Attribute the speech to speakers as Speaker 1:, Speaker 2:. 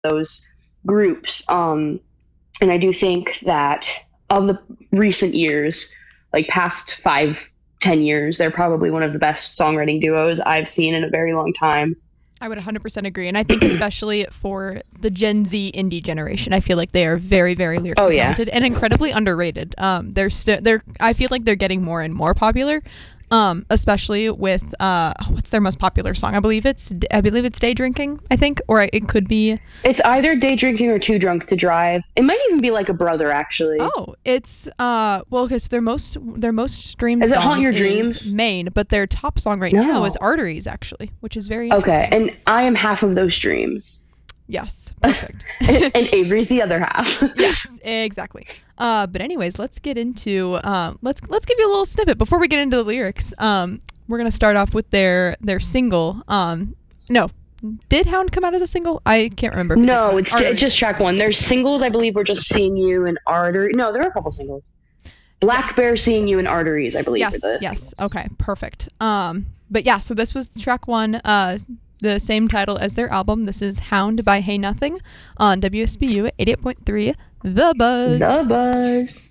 Speaker 1: those groups. And I do think that of the recent years, like past 5, 10 years, they're probably one of the best songwriting duos I've seen in a very long time.
Speaker 2: I would 100% agree. And I think especially for the Gen Z indie generation, I feel like they are very, very lyrically talented and incredibly underrated. I feel like they're getting more and more popular. Especially with what's their most popular song? I believe it's Day Drinking, I think, or it could be.
Speaker 1: It's either Day Drinking or Too Drunk to Drive. It might even be like a brother, actually.
Speaker 2: Oh, it's well, because their most streamed
Speaker 1: Is it
Speaker 2: song
Speaker 1: Haunt Your
Speaker 2: is
Speaker 1: Dreams?
Speaker 2: Main, but their top song right now is Arteries, actually, which is very interesting.
Speaker 1: Okay, and I am half of those streams.
Speaker 2: Yes, perfect.
Speaker 1: and Avery's the other half.
Speaker 2: Yes, exactly. But anyways, let's get into let's give you a little snippet before we get into the lyrics. We're gonna start off with their single. No, did Hound come out as a single? I can't remember.
Speaker 1: No, it's just track one. Their singles, I believe, were just Seeing You and Arteries. No, there are a couple singles. Black Bear, Seeing You, and Arteries, I believe.
Speaker 2: Yes. Okay, perfect. But yeah, so this was track one. The same title as their album. This is Hound by Hey Nothing on WSBU 88.3 The Buzz.
Speaker 1: The Buzz.